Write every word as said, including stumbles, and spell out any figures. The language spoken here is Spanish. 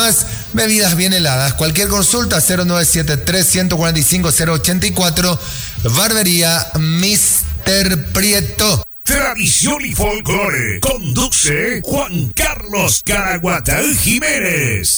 más bebidas bien heladas. Cualquier consulta cero nueve siete tres, uno cuatro cinco, cero ocho cuatro. Barbería mister Prieto. Tradición y folclore. Conduce Juan Carlos Caraguatá Jiménez.